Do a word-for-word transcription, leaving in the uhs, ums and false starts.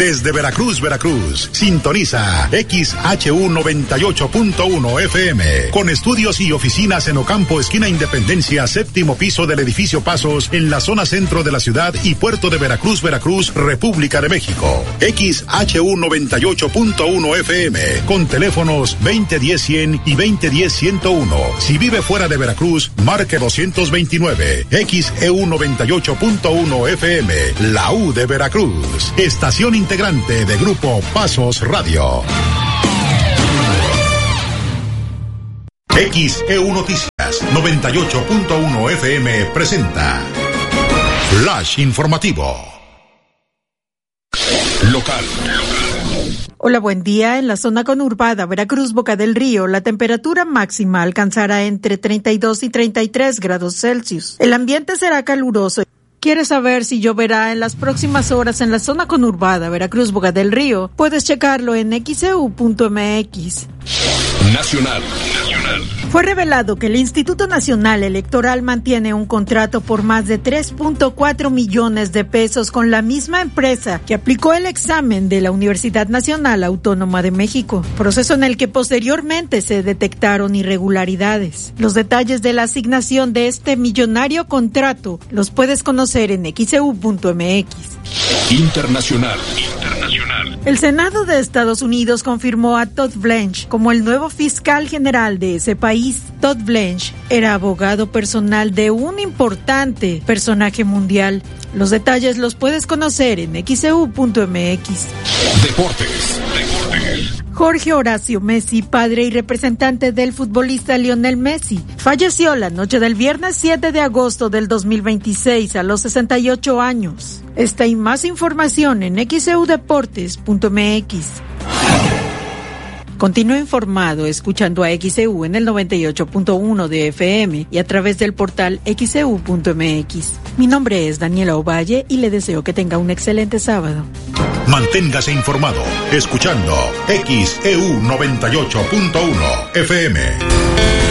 Desde Veracruz, Veracruz, sintoniza X H U noventa y ocho punto uno F M, con estudios y oficinas en Ocampo, esquina Independencia, séptimo piso del edificio Pasos, en la zona centro de la ciudad y puerto de Veracruz, Veracruz, República de México. X H U noventa y ocho punto uno F M, con teléfonos veinte diez cien y veinte diez ciento uno. Si vive fuera de Veracruz, marque doscientos veintinueve. X E U noventa y ocho punto uno F M, la U de Veracruz. Estación integrante de Grupo Pasos Radio. X E U Noticias noventa y ocho punto uno F M presenta Flash Informativo. Local. Hola, buen día. En la zona conurbada Veracruz, Boca del Río, la temperatura máxima alcanzará entre treinta y dos y treinta y tres grados Celsius. El ambiente será caluroso. ¿Quieres saber si lloverá en las próximas horas en la zona conurbada Veracruz, Boca del Río? Puedes checarlo en X E U punto M X. Nacional. Nacional. Fue revelado que el Instituto Nacional Electoral mantiene un contrato por más de tres punto cuatro millones de pesos con la misma empresa que aplicó el examen de la Universidad Nacional Autónoma de México, proceso en el que posteriormente se detectaron irregularidades. Los detalles de la asignación de este millonario contrato los puedes conocer en X E U punto M X. Internacional. Internacional. El Senado de Estados Unidos confirmó a Todd Blanche como el nuevo fiscal general de ese país. Todd Blanche era abogado personal de un importante personaje mundial. Los detalles los puedes conocer en X E U punto M X. Deportes. Deportes. Jorge Horacio Messi, padre y representante del futbolista Lionel Messi, falleció la noche del viernes siete de agosto del dos mil veintiséis a los sesenta y ocho años. Esta y más información en X E U deportes punto M X. Continúa informado escuchando a X E U en el noventa y ocho punto uno de F M y a través del portal X E U punto M X. Mi nombre es Daniela Ovalle y le deseo que tenga un excelente sábado. Manténgase informado escuchando X E U noventa y ocho punto uno F M.